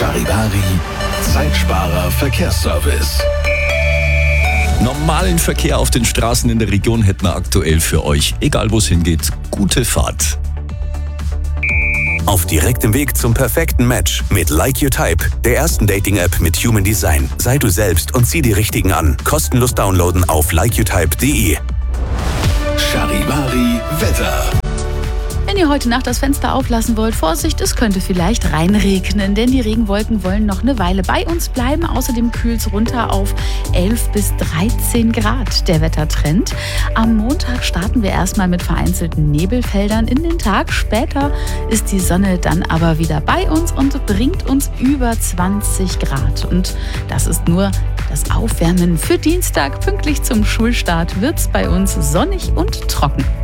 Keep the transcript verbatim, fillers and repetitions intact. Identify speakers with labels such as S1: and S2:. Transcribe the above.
S1: Charivari, Zeitsparer Verkehrsservice.
S2: Normalen Verkehr auf den Straßen in der Region hätten wir aktuell für euch. Egal wo es hingeht, gute Fahrt.
S3: Auf direktem Weg zum perfekten Match mit Like Your Type, der ersten Dating-App mit Human Design. Sei du selbst und zieh die Richtigen an. Kostenlos downloaden auf like your type punkt de.
S1: Charivari Wetter.
S4: Wenn ihr heute Nacht das Fenster auflassen wollt, Vorsicht, es könnte vielleicht reinregnen, denn die Regenwolken wollen noch eine Weile bei uns bleiben. Außerdem kühlt es runter auf elf bis dreizehn Grad. Der Wettertrend. Am Montag starten wir erstmal mit vereinzelten Nebelfeldern in den Tag. Später ist die Sonne dann aber wieder bei uns und bringt uns über zwanzig Grad. Und das ist nur das Aufwärmen für Dienstag. Pünktlich zum Schulstart wird es bei uns sonnig und trocken.